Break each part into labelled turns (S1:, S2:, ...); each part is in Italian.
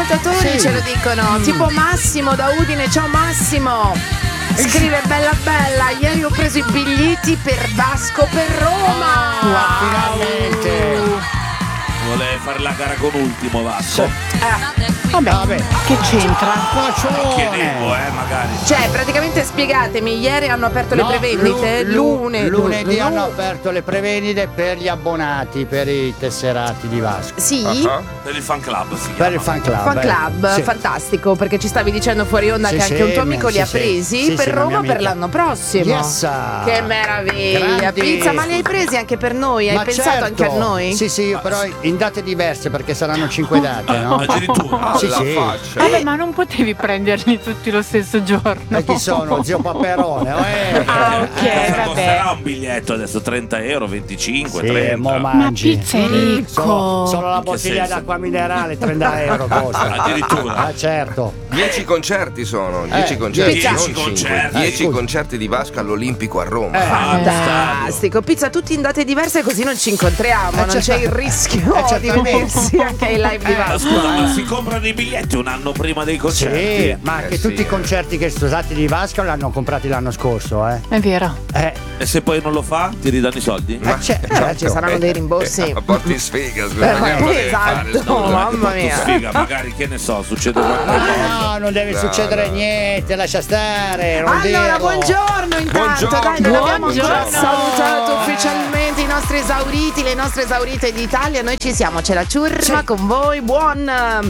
S1: ascoltatori ce lo dicono, tipo Massimo da Udine. Ciao Massimo, scrive: bella bella, ieri ho preso i biglietti per Vasco per Roma.
S2: Finalmente.
S3: Vuole fare la gara con Ultimo Vasco?
S1: Vabbè, che c'entra?
S3: Chiedevo, magari.
S1: Cioè, praticamente spiegatemi, ieri hanno aperto le prevendite?
S2: Lunedì hanno aperto le prevendite per gli abbonati, per i tesserati di Vasco.
S1: Sì?
S3: Per il fan club si chiama.
S2: Per il fan club.
S1: Sì. Fantastico, perché ci stavi dicendo fuori onda che anche un tuo amico li ha presi per Roma per l'anno prossimo.
S2: Yes.
S1: Che meraviglia.
S2: Grandi.
S1: Pizza, ma li hai presi anche per noi? Hai pensato anche a noi?
S2: Sì, però in date diverse, perché saranno 5 date, no?
S3: Addirittura.
S2: Sì.
S4: Vabbè, ma non potevi prenderli tutti lo stesso giorno.
S2: E chi sono? Zio Paperone?
S4: Ok, vabbè.
S3: Costerà un biglietto adesso 30 euro, 25,
S2: Sì,
S3: 30.
S2: mo
S4: Ma
S2: mangi.
S4: Pizza è ricco.
S2: Solo la
S3: In che
S2: bottiglia
S3: senso?
S2: d'acqua minerale 30 euro costa.
S3: Addirittura.
S2: Ah, certo.
S5: 10 concerti sono, 10 concerti,
S3: 10
S5: non 5.
S3: concerti.
S5: 10
S2: Scusa.
S5: concerti di Vasco all'Olimpico a Roma.
S1: Fantastico. Pizza, tutti in date diverse, così non ci incontriamo. Non c'è il rischio di
S2: certamente.
S1: vedersi anche ai live di Vasco.
S3: Scusa, ma si comprano i biglietti un anno prima dei concerti?
S2: Sì, ma anche
S5: sì,
S2: tutti i concerti che sono stati di Vasco l'hanno comprati l'anno scorso,
S4: È vero.
S3: E se poi non lo fa, ti ridano i soldi?
S1: Ci saranno dei rimborsi.
S5: A porti sfiga, scusa,
S1: Ma
S5: che non lo devi fare,
S1: esatto,
S5: scusa.
S1: mamma mia.
S3: Sfiga, magari, che ne so, succede qualcosa.
S2: No, non deve succedere niente, lascia stare. Non
S1: Allora,
S2: dirlo.
S1: buongiorno intanto,
S5: Buongiorno.
S1: dai, non abbiamo ancora
S4: Buongiorno.
S1: salutato ufficialmente i nostri esauriti, le nostre esaurite d'Italia. Noi ci siamo, c'è la ciurma con voi. Buon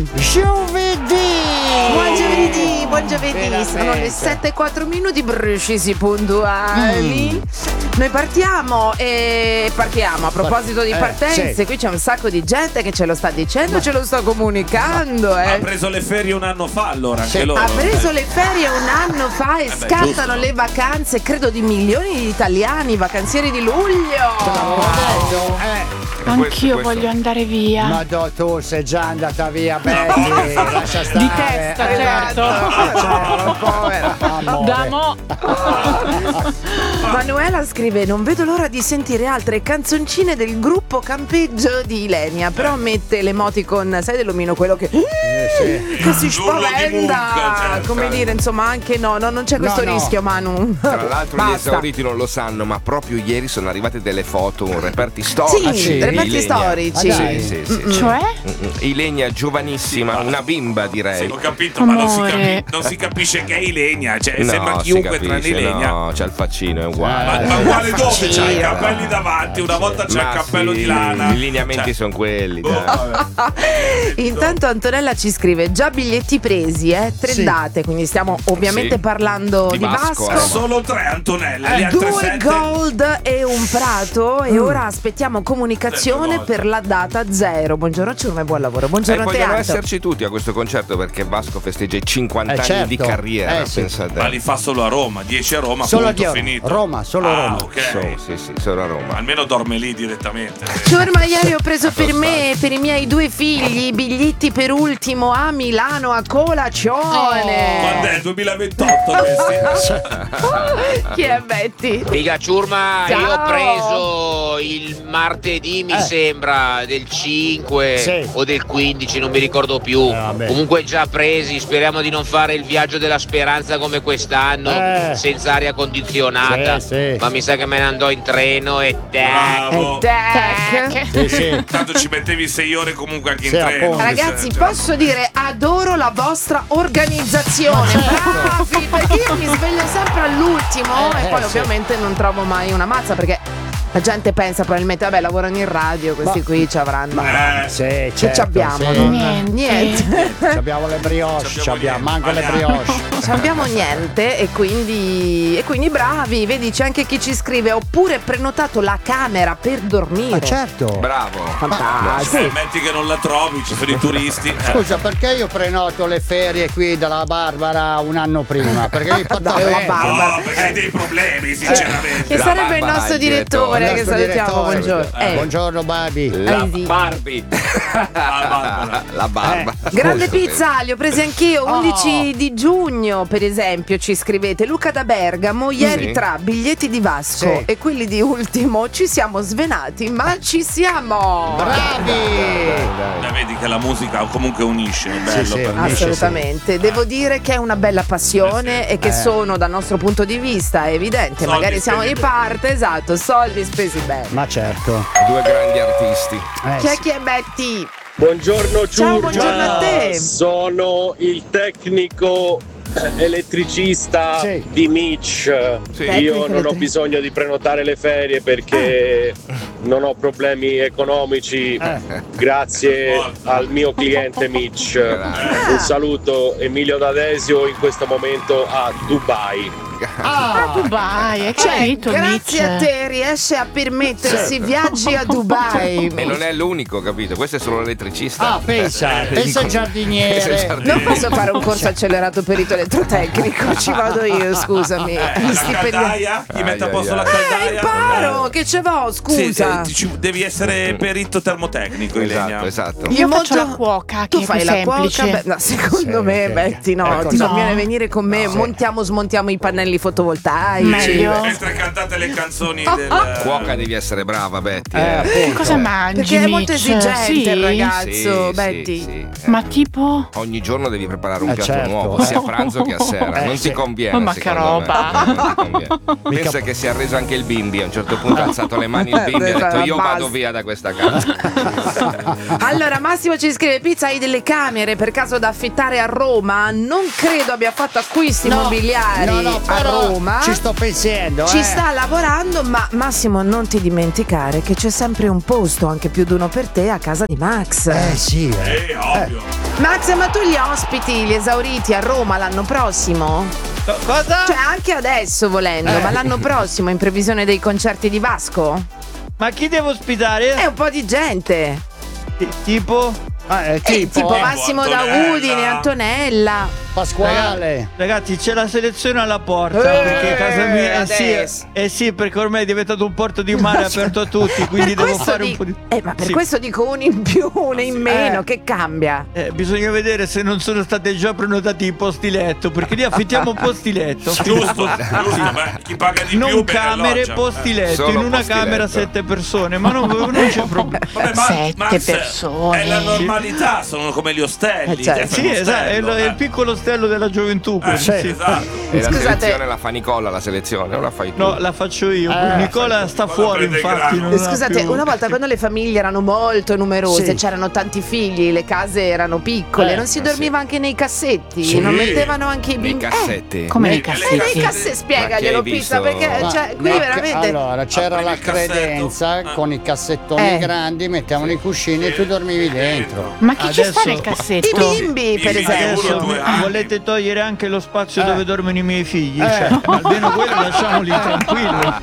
S1: giovedì, buon giovedì.
S2: Veramente.
S1: Sono le 7:04, precisi puntuali. Noi partiamo a proposito di partenze,
S2: sì.
S1: qui c'è un sacco di gente che ce lo sta dicendo, ce lo sta comunicando,
S3: Ha preso le ferie un anno fa, allora, anche loro.
S1: Ha preso le ferie un anno fa e scattano
S3: giusto.
S1: le vacanze, credo, di milioni di italiani, vacanzieri di luglio.
S4: Anch'io voglio andare via.
S2: Ma tu sei già andata via, Betty. Lascia stare.
S4: Di testa, certo.
S2: Certo, povera. Amore.
S4: Da mo'.
S1: Manuela scrive: non vedo l'ora di sentire altre canzoncine del gruppo Campeggio di Ilenia. Però mette l'emoticon, sai, dell'omino, quello che si
S3: L'urlo di
S1: spaventa.
S3: mucca, certo.
S1: Come dire, insomma, anche no, non c'è questo
S2: No.
S1: rischio, Manu.
S5: Tra l'altro gli
S1: Basta.
S5: esauriti non lo sanno, ma proprio ieri sono arrivate delle foto, reperti storici.
S1: Sì,
S5: di
S1: reperti
S5: Ilenia.
S1: storici.
S2: Ah, dai.
S5: Sì.
S4: Cioè?
S5: Ilenia giovanissima, una bimba
S3: Sì,
S5: direi.
S3: ho capito, ma
S4: Amore.
S3: non si capisce che è Ilenia, cioè
S5: No,
S3: sembra
S5: si
S3: chiunque tranne
S5: capisce,
S3: Ilenia.
S5: no, c'ha il faccino, è uguale.
S3: Ma uguale dove? C'ha i
S1: faccino.
S3: capelli davanti, una volta c'ha il
S5: Ma
S3: cappello
S5: sì,
S3: di lana.
S5: I lineamenti
S3: Cioè,
S5: sono quelli,
S3: oh,
S5: dai.
S3: vabbè.
S1: Intanto Antonella ci scrive: già biglietti presi, 3
S2: Sì.
S1: date, quindi stiamo ovviamente
S5: Sì.
S1: parlando
S5: Di
S1: di
S5: Vasco,
S1: Vasco.
S3: Solo 3, Antonella, le altre
S1: 2
S3: 7.
S1: gold e un prato e ora aspettiamo comunicazione per la data 0. Buongiorno ciurma e buon lavoro. Buongiorno
S5: Vogliono
S1: teatro.
S5: esserci tutti a questo concerto perché Vasco festeggia i 50 anni
S2: certo.
S5: di carriera,
S2: Sì.
S5: pensate.
S3: Ma li fa solo a Roma, 10 a Roma,
S2: Solo
S3: punto,
S2: a Roma.
S3: finito.
S2: Roma, solo Roma.
S3: Ok.
S5: Sì, solo a Roma.
S3: Almeno dorme lì direttamente.
S1: Ciurma, ieri ho preso per me e per i miei 2 figli i biglietti per Ultimo a Milano a colazione.
S3: Quando è il 2028 questi?
S1: Chi è Betty?
S6: Figa ciurma,
S1: Ciao.
S6: io ho preso il martedì, mi sembra, del 5
S2: Sì.
S6: o del 15, non mi ricordo più.
S2: vabbè.
S6: Comunque già presi, speriamo di non fare il viaggio della speranza come quest'anno, senza aria condizionata.
S2: Sì, sì.
S6: Ma mi sa che me ne andò in treno e tac.
S3: Bravo.
S1: Tac.
S2: Sì, sì.
S3: Tanto ci mettevi 6 ore comunque anche in
S2: Sì,
S3: treno.
S2: appunto.
S1: Ragazzi,
S3: Cioè,
S1: posso dire adoro la vostra organizzazione. Bravi, perché io mi sveglio sempre all'ultimo e poi
S2: sì.
S1: ovviamente non trovo mai una mazza perché la gente pensa probabilmente, vabbè, lavorano in radio, questi
S2: Ma-
S1: qui ci avranno.
S2: Sì,
S1: Che
S2: certo,
S1: ci abbiamo?
S2: sì.
S1: Non- Niente.
S2: Ci abbiamo le brioche, ci abbiamo manco le
S3: niente.
S2: brioche.
S1: Non abbiamo niente e quindi bravi, vedi c'è anche chi ci scrive: oppure prenotato la camera per dormire.
S2: Ma certo.
S5: Bravo.
S1: Fantastico.
S3: metti che non la trovi, ci sono i turisti.
S2: Scusa, perché io prenoto le ferie qui dalla Barbara un anno prima? Perché mi porta
S1: Dalla
S2: bene.
S1: Barbara.
S3: No, perché hai dei problemi, sinceramente.
S1: Che
S5: La
S1: sarebbe il
S5: Barbara,
S1: nostro
S5: il
S1: direttore,
S5: direttore.
S1: che salutiamo, buongiorno.
S2: Buongiorno Babi.
S5: La
S1: sì.
S5: Barbie.
S3: Barbara.
S5: La barba.
S1: Grande
S5: Molto
S1: pizza, li ho presi anch'io. 11 di giugno, per esempio, ci scrivete. Luca da Bergamo, ieri
S5: Sì.
S1: tra biglietti di Vasco
S2: Sì.
S1: e quelli di Ultimo ci siamo svenati, ma ci siamo.
S2: Bravi!
S3: Vedi, vedi che la musica comunque unisce, è bello.
S2: Sì,
S3: per me.
S2: unisce,
S1: Assolutamente, devo dire che è una bella passione e che sono dal nostro punto di vista è evidente,
S3: Soldi
S1: magari siamo di
S3: spesi
S1: parte, esatto, soldi spesi bene.
S2: Ma certo.
S5: Due grandi artisti.
S1: Chi è Betty?
S7: Buongiorno
S1: Ciao,
S7: Ciurgia,
S1: buongiorno a te.
S7: sono il tecnico elettricista
S2: Sì.
S7: di Mitch.
S5: Sì.
S7: Io non ho bisogno di prenotare le ferie perché non ho problemi economici grazie al mio cliente Mitch. Un saluto Emilio D'Adesio in questo momento a Dubai.
S4: Dubai, hai capito,
S1: Grazie
S4: Mitch?
S1: a te riesce a permettersi viaggi a Dubai.
S5: E non è l'unico, capito? Questo è solo l'elettricista.
S2: Pensa al giardiniere.
S1: Non posso fare un corso accelerato perito elettrotecnico, ci vado io, scusami.
S3: La caldaia? Chi mette a posto la caldaia?
S1: Imparo, che ce l'ho,
S3: Sì,
S1: scusa.
S3: devi essere perito termotecnico, Ilenia.
S5: Esatto.
S4: Io faccio
S1: molto-
S4: la cuoca,
S1: Tu
S4: che è
S1: fai
S4: più
S1: la
S4: semplice.
S1: cuoca? No, secondo me,
S2: sì.
S1: Betty, no,
S2: Ecco,
S1: ti
S4: no.
S1: conviene venire con me, montiamo, smontiamo i pannelli fotovoltaici.
S4: Meglio.
S3: Mentre cantate le canzoni del
S5: Cuoca devi essere brava, Betty.
S2: appunto.
S4: Cosa mangi,
S1: Perché è molto
S4: Mitch?
S1: esigente
S4: Sì?
S1: il ragazzo,
S5: Sì,
S1: Betty.
S5: sì.
S4: Ma tipo?
S5: Ogni giorno devi preparare un piatto
S2: certo.
S5: nuovo, sia a pranzo che a sera. Non
S2: sì.
S5: ti conviene.
S4: Ma che
S5: secondo
S4: roba.
S5: me. Non ti conviene. Pensa che si è arreso anche il bimbi. A un certo punto ha alzato le mani il bimbi e ha detto: io vado via da questa casa.
S1: Allora Massimo ci scrive: Pizza, hai delle camere per caso da affittare a Roma? Non credo abbia fatto acquisti immobiliari
S2: No,
S1: a
S2: però
S1: Roma.
S2: ci sto pensando.
S1: Ci sta lavorando, ma Massimo non ti dimenticare che c'è sempre un posto, anche più di uno per te, a casa di Max.
S2: Sì.
S3: ovvio.
S1: Max, ma tu li ospiti, li esauriti a Roma l'anno prossimo?
S8: Cosa?
S1: Cioè anche adesso volendo, ma l'anno prossimo in previsione dei concerti di Vasco?
S8: Ma chi devo ospitare?
S1: È un po' di gente.
S8: Tipo?
S1: Tipo Massimo da
S3: Antonella.
S1: Udine, Antonella.
S2: Pasquale.
S8: Ragazzi, c'è la selezione alla porta perché casa mia
S1: adesso.
S8: sì, perché ormai è diventato un porto di mare aperto a tutti, quindi
S1: Per
S8: devo
S1: questo
S8: fare un
S1: dico-
S8: po' di
S1: ma per
S8: Sì.
S1: questo dico uno in più, uno in meno, che cambia.
S8: Bisogna vedere se non sono state già prenotati i posti letto, perché lì affittiamo posti letto.
S3: Giusto, beh, chi paga di più
S8: Non
S3: bene
S8: camere,
S3: alloggia.
S8: posti letto.
S5: Solo
S8: In una
S5: posti
S8: camera
S5: letto.
S8: 7 persone, ma non c'è problema.
S3: Vabbè,
S4: Sette
S3: Max,
S4: persone.
S3: È la normalità, sono come gli ostelli.
S1: Certo.
S3: Te fai
S8: Sì,
S3: uno
S8: esatto,
S3: ostello,
S8: è il piccolo ostello della gioventù. quello, sì.
S3: Esatto.
S5: E la
S1: Scusate.
S5: selezione la fa Nicola, la selezione, o la fai tu?
S8: No, la faccio io. Nicola sta
S3: Nicola
S8: fuori,
S3: prende il
S8: infatti.
S3: grano.
S8: non ha
S1: Scusate,
S8: più-
S1: una volta quando le famiglie erano molto numerose,
S2: Sì.
S1: c'erano tanti figli, le case erano piccole, non si dormiva anche nei cassetti,
S3: Sì.
S1: non mettevano anche i
S5: Nei
S1: bimbi.
S5: cassetti.
S4: Come nei
S1: Nei
S4: cassetti?
S1: cassetti, spiegaglielo,
S5: Ma che hai
S1: Pizza,
S5: visto?
S1: perché cioè, qui
S2: No,
S1: veramente.
S2: Allora, c'era
S3: Apri
S2: la
S3: il cassetto.
S2: credenza con i cassettoni
S1: Eh.
S2: grandi, mettevano i cuscini e tu dormivi dentro.
S4: Ma chi ci sta
S8: Adesso-
S4: nel
S1: I
S4: cassetto?
S1: bimbi, per
S3: Bimbi.
S1: esempio.
S8: Adesso
S3: Uno, 2 anni.
S8: volete togliere anche lo spazio dove dormono i miei figli? Cioè, almeno quello lasciamoli tranquilli.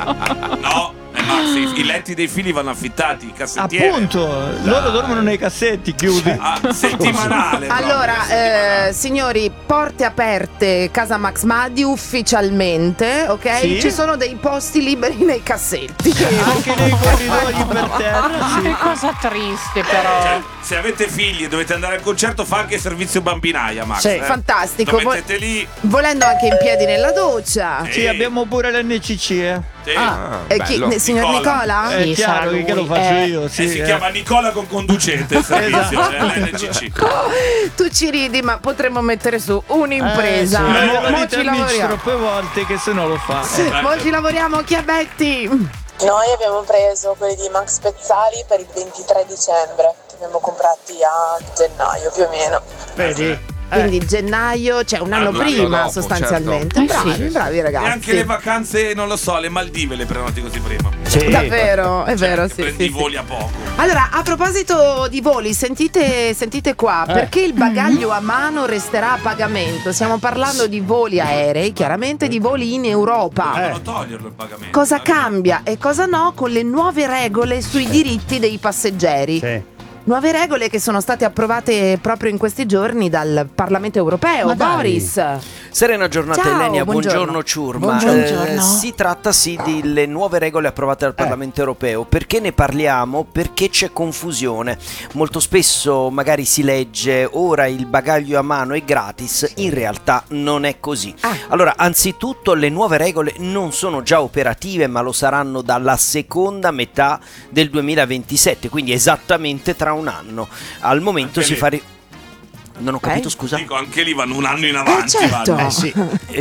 S3: No, Max, i letti dei figli vanno affittati, i cassettieri.
S8: Appunto, loro dormono nei cassetti chiusi.
S3: Settimanale.
S1: Allora, signori, porte aperte Casa Max Madi ufficialmente, ok?
S8: Sì.
S1: Ci sono dei posti liberi nei cassetti.
S8: Anche nei corridoi per terra,
S4: Che
S8: sì.
S4: cosa triste però.
S3: Cioè, se avete figli e dovete andare al concerto, fa anche servizio bambinaia, Max.
S2: Sì,
S1: fantastico.
S3: Lo mettete lì.
S1: Volendo anche in piedi nella doccia.
S8: Sì, abbiamo pure l'NCC,
S3: Sì.
S1: E chi,
S5: bello.
S1: signor Nicola?
S8: È
S4: Sì,
S8: chiaro
S4: sarà
S8: che lo
S4: lui.
S8: faccio io, sì.
S3: Si chiama Nicola con conducente il servizio, l'NCC.
S1: Tu ci ridi, ma potremmo mettere su un'impresa.
S2: sì.
S8: Ma
S1: Mo
S8: glielo dite
S1: ci
S8: a Mitch
S1: lavoriamo.
S8: troppe volte che se no lo fa.
S1: Mo ci lavoriamo, chi è Betty?
S9: Noi abbiamo preso quelli di Max Pezzali per il 23 dicembre, che abbiamo comprati a gennaio più o meno.
S2: Vedi?
S1: Quindi gennaio, cioè un anno
S3: L'anno
S1: prima
S5: dopo,
S1: certo. Bravi,
S4: sì.
S1: bravi
S3: E
S1: ragazzi.
S3: anche le vacanze, non lo so, le Maldive le prenoti così prima.
S2: Sì.
S1: Davvero, è vero, sì,
S3: Prendi
S1: sì,
S3: i
S1: sì.
S3: voli a poco.
S1: Allora, a proposito di voli, sentite qua, perché il bagaglio a mano resterà a pagamento? Stiamo parlando di voli aerei, chiaramente di voli in Europa.
S3: Devono toglierlo il pagamento.
S1: Cosa cambia e cosa no con le nuove regole sui diritti dei passeggeri?
S2: Sì.
S1: Nuove regole che sono state approvate proprio in questi giorni dal Parlamento europeo.
S2: Ma dai.
S1: Boris.
S10: Serena giornata
S1: Ciao,
S10: Elenia,
S1: buongiorno.
S10: buongiorno Ciurma.
S4: Buongiorno.
S10: Si tratta sì delle nuove regole approvate dal Parlamento europeo. Perché ne parliamo? Perché c'è confusione. Molto spesso magari si legge ora il bagaglio a mano è gratis, in realtà non è così. Allora, anzitutto le nuove regole non sono già operative, ma lo saranno dalla seconda metà del 2027, quindi esattamente tra un anno. Al momento si fa... Non ho capito, scusa.
S3: Dico, anche lì vanno un anno in avanti.
S1: Certo.
S3: Vanno.
S2: Sì.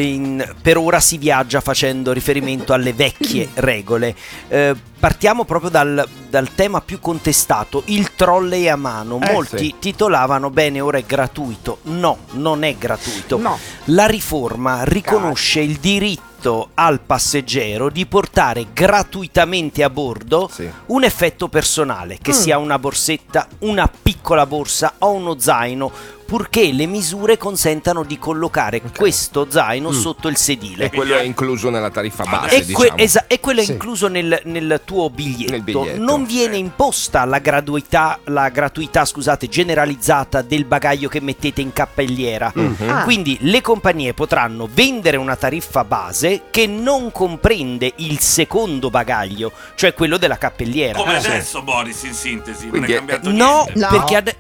S10: Per ora si viaggia facendo riferimento alle vecchie regole. Partiamo proprio dal tema più contestato, il trolley a mano. Molti titolavano bene, ora è gratuito. No, non è gratuito.
S1: No.
S10: La riforma riconosce il diritto al passeggero di portare gratuitamente a bordo un effetto personale, che sia una borsetta, una piccola borsa o uno zaino, purché le misure consentano di collocare questo zaino sotto il sedile.
S5: E quello è incluso nella tariffa base,
S10: e quello è incluso nel tuo biglietto. Non viene imposta la gratuità, scusate, generalizzata del bagaglio che mettete in cappelliera. Quindi le compagnie potranno vendere una tariffa base che non comprende il secondo bagaglio, cioè quello della cappelliera.
S3: Come adesso, Boris, in sintesi.
S10: Quindi
S3: non è cambiato niente.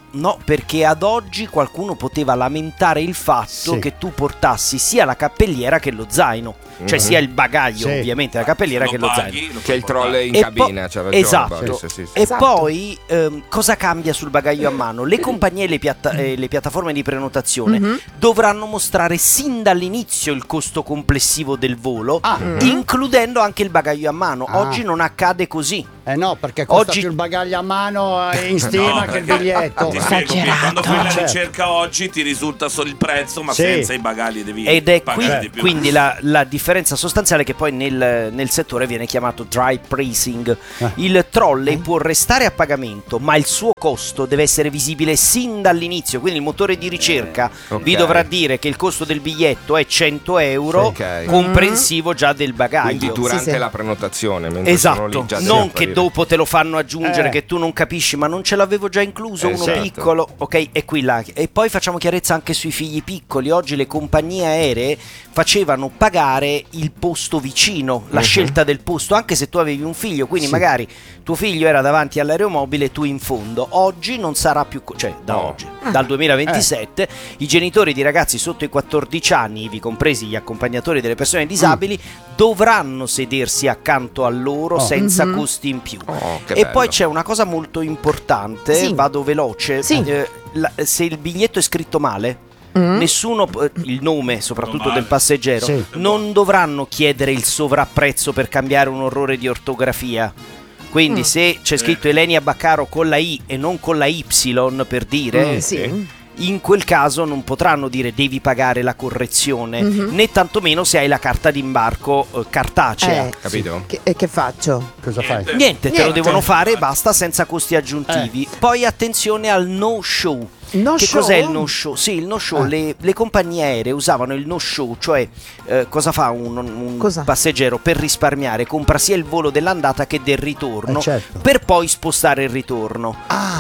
S10: Perché ad oggi qualcuno poteva lamentare il fatto che tu portassi sia la cappelliera che lo zaino, cioè sia il bagaglio, ovviamente, la cappelliera che lo zaino.
S5: Che il trolley in cabina, c'ha ragione,
S10: esatto.
S5: Boris,
S10: E poi cosa cambia sul bagaglio a mano? Le compagnie e le piattaforme di prenotazione dovranno mostrare sin dall'inizio il costo complessivo del volo, includendo anche il bagaglio a mano. Oggi non accade così.
S2: No, perché costa più il bagaglio a mano in stima che il biglietto.
S3: Ti spiego, quando fai la ricerca oggi ti risulta solo il prezzo, ma senza i bagagli devi pagare di più.
S10: Quindi la differenza sostanziale è che poi nel settore viene chiamato dry pricing. Il trolley può restare a pagamento, ma il suo costo deve essere visibile sin dall'inizio. Quindi il motore di ricerca vi dovrà dire che il costo del biglietto è 100 euro, comprensivo già del bagaglio.
S5: Quindi durante la prenotazione, mentre sono lì già
S10: non che dopo te lo fanno aggiungere, che tu non capisci, ma non ce l'avevo già incluso uno piccolo, ok? E qui là. E poi facciamo chiarezza anche sui figli piccoli. Oggi le compagnie aeree facevano pagare il posto vicino, la scelta del posto, anche se tu avevi un figlio, quindi magari tuo figlio era davanti all'aeromobile e tu in fondo. Oggi non sarà più dal 2027 i genitori di ragazzi sotto i 14 anni, ivi compresi gli accompagnatori delle persone disabili, dovranno sedersi accanto a loro senza costi in più. E poi c'è una cosa molto importante, vado veloce, se il biglietto è scritto male, nessuno, il nome soprattutto del passeggero, non dovranno chiedere il sovrapprezzo per cambiare un errore di ortografia. Quindi se c'è scritto Elenia Baccaro con la I e non con la Y, per dire, in quel caso non potranno dire devi pagare la correzione, né tantomeno se hai la carta d'imbarco cartacea.
S5: Capito?
S1: Che faccio?
S2: Cosa fai?
S10: Niente, te lo devono fare e basta, senza costi aggiuntivi. Poi attenzione al no show. Cos'è il no show? Sì, il no show, le compagnie aeree usavano il no show, cioè cosa fa un passeggero per risparmiare? Compra sia il volo dell'andata che del ritorno, per poi spostare il ritorno,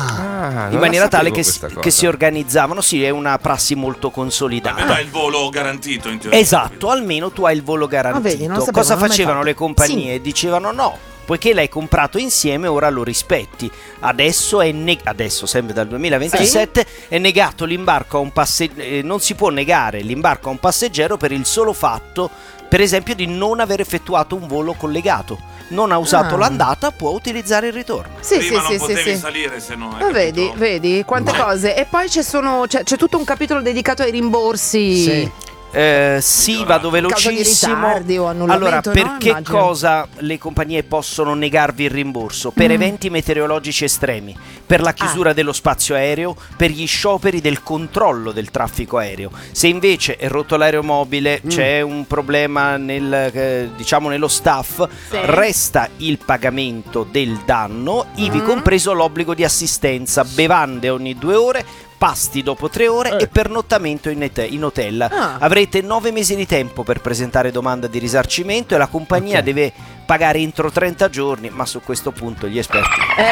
S10: in maniera tale che si organizzavano. Sì, è una prassi molto consolidata.
S3: Almeno hai il volo garantito, in teoria.
S10: Esatto, almeno tu hai il volo garantito. Cosa facevano le compagnie? Dicevano no, poiché l'hai comprato insieme, ora lo rispetti. Adesso sempre dal 2027 è negato l'imbarco a un passeggero. Non si può negare l'imbarco a un passeggero per il solo fatto, per esempio, di non aver effettuato un volo collegato. Non ha usato l'andata, può utilizzare il ritorno.
S3: Prima non potevi salire, se no.
S1: Vedi quante cose. E poi c'è tutto un capitolo dedicato ai rimborsi.
S10: Vado velocissimo. Allora, perché cosa le compagnie possono negarvi il rimborso? Per eventi meteorologici estremi, per la chiusura dello spazio aereo, per gli scioperi del controllo del traffico aereo. Se invece è rotto l'aeromobile, c'è un problema nello staff, resta il pagamento del danno, ivi compreso l'obbligo di assistenza, bevande ogni 2 ore, pasti dopo 3 ore e pernottamento in hotel. Avrete 9 mesi di tempo per presentare domanda di risarcimento e la compagnia deve pagare entro 30 giorni, ma su questo punto gli esperti.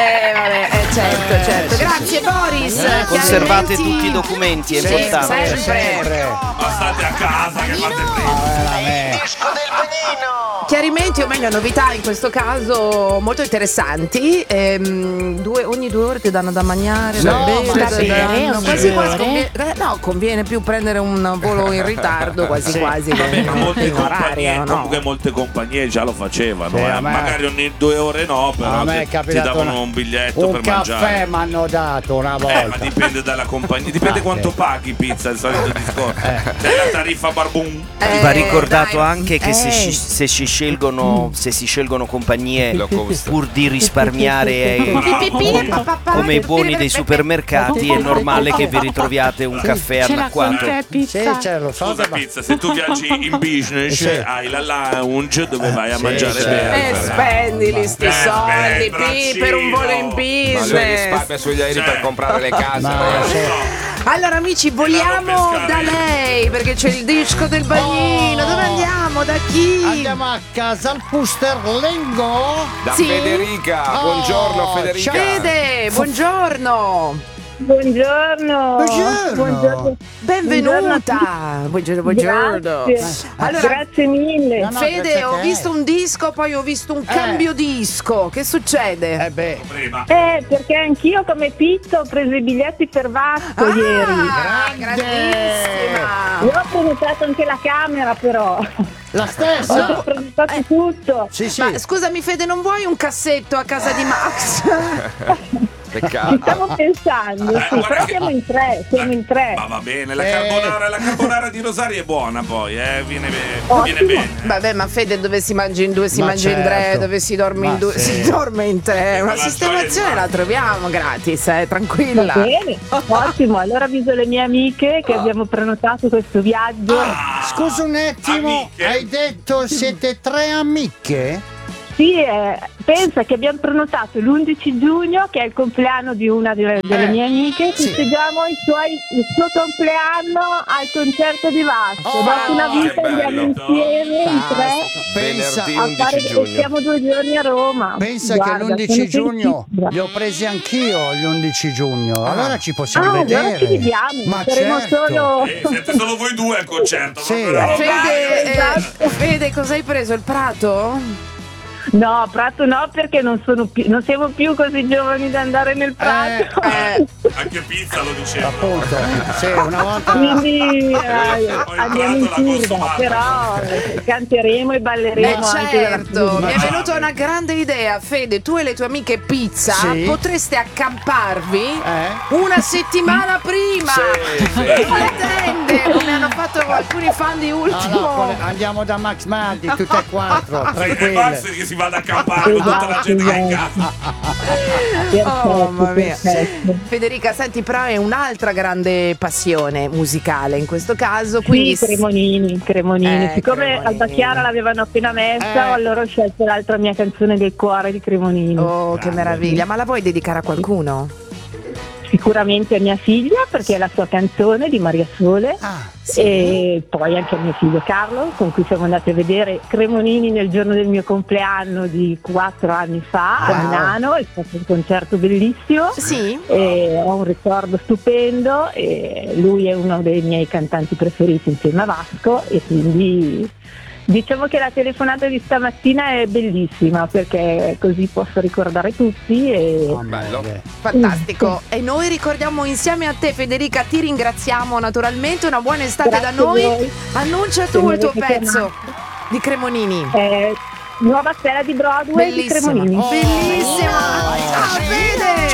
S1: Certo. Grazie Boris.
S10: Conservate tutti i documenti, è importante.
S3: Ma state a casa che fate prima.
S1: Chiarimenti chiarimenti, o meglio novità in questo caso molto interessanti. Ogni 2 ore ti danno da mangiare, da bere, quasi quasi conviene più prendere un volo in ritardo, quasi quasi.
S3: Vabbè, ma comunque molte compagnie già lo facevano. Magari ogni 2 ore no, però ti davano un biglietto per mangiare.
S2: Un caffè mi hanno dato una volta.
S3: Ma dipende dalla compagnia, dipende quanto paghi pizza, il solito discorso. C'è la tariffa barbun.
S10: Va ricordato anche che se si scelgono compagnie pur di risparmiare come i buoni dei supermercati, è normale che vi ritroviate un caffè anacquato.
S3: Scusa pizza, se tu viaggi in business hai la lounge dove vai a mangiare bene.
S1: Spendili sti soldi per un volo in business.
S5: Ma lui risparmia sugli aerei per comprare le case.
S1: Allora amici, voliamo da lei perché c'è il disco del bagnino. Dove andiamo? Da chi?
S2: Andiamo a Casal Pusterlengo.
S5: Da Federica. Buongiorno Federica.
S1: Fede, buongiorno.
S11: Buongiorno.
S1: Benvenuta. Buongiorno.
S11: Allora, grazie mille.
S1: Fede, ho visto un disco, poi ho visto un cambio disco. Che succede?
S11: Perché anch'io come Pizzo ho preso i biglietti per Vasco ieri.
S1: Grandissima.
S11: Io ho prenotato anche la camera, però.
S2: La stessa?
S11: Ho prenotato tutto.
S1: Ma scusami Fede, non vuoi un cassetto a casa di Max?
S5: Peccato.
S11: Ci stiamo pensando, però siamo in tre.
S3: Ma va bene, la carbonara di Rosario è buona poi, viene bene.
S1: Vabbè, ma Fede, dove si mangia in due si mangia in tre, dove si dorme in due si dorme in tre. Una sistemazione la troviamo gratis, tranquilla.
S11: Va bene, ottimo. Allora avviso le mie amiche che abbiamo prenotato questo viaggio.
S2: Scusa un attimo,
S3: amiche.
S2: hai detto siete 3 amiche?
S11: Sì, pensa che abbiamo prenotato l'11 giugno, che è il compleanno di una delle mie amiche. Festeggiamo il suo compleanno al concerto di Vasco. Dopo una vita andiamo insieme in 3.
S5: Venerdì 11 giugno.
S11: Siamo 2 giorni a Roma.
S2: Pensa che l'11 giugno li ho presi anch'io gli 11 giugno. Allora ci possiamo vedere.
S11: Allora ci vediamo.
S2: Ma
S11: saremo solo.
S3: Siete solo voi due al concerto.
S1: Fede, cosa hai preso? Il Prato?
S11: No, Prato no, perché non siamo più così giovani da andare nel Prato.
S3: Anche Pizza lo diceva.
S2: Appunto, una volta.
S11: Quindi andiamo in curva, però canteremo e balleremo anche dalla
S1: certo, mi è venuta una grande idea. Fede, tu e le tue amiche Pizza potreste accamparvi una settimana prima le tende, come hanno fatto alcuni fan di Ultimo.
S2: Andiamo da Max Madi tutte e 4, tranquille.
S3: Basta che si vada a campare con tutta la gente in casa.
S1: Oh mamma mia. Federica, senti, però è un'altra grande passione musicale in questo caso, quindi
S11: Cremonini. Siccome Alba Chiara l'avevano appena messa, allora ho scelto l'altra mia canzone del cuore di Cremonini.
S1: Oh, che meraviglia. Ma la vuoi dedicare a qualcuno?
S11: Sicuramente a mia figlia, perché è la sua canzone di Maria Sole, e poi anche a mio figlio Carlo, con cui siamo andati a vedere Cremonini nel giorno del mio compleanno di 4 anni fa a Milano. È stato un concerto bellissimo, ho un ricordo stupendo, e lui è uno dei miei cantanti preferiti insieme a Vasco, e quindi diciamo che la telefonata di stamattina è bellissima, perché così posso ricordare tutti
S5: bello.
S1: Fantastico. E noi ricordiamo insieme a te, Federica, ti ringraziamo naturalmente, una buona estate da noi. Annuncia tu il tuo pezzo di Cremonini.
S11: Nuova stella di Broadway.
S1: Bellissima.
S11: Di Cremonini.
S1: Bellissima. Ciao Fede.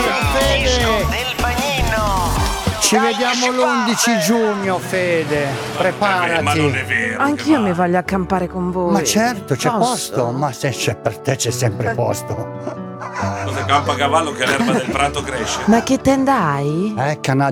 S2: Ci vediamo l'11 giugno, Fede. Preparati.
S3: Ma non è vero.
S1: Anch'io mi voglio accampare con voi.
S2: Ma certo, c'è posto. Ma se c'è per te c'è sempre posto.
S3: Cosa campa a cavallo che l'erba del prato cresce?
S1: Ma che tenda hai?
S2: Canale